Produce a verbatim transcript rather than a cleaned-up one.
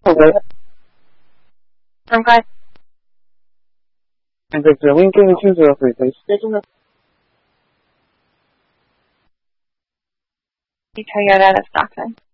Okay. I'm glad. And Victor, Lincoln and two zero three, please. Toyota, that's Stockton.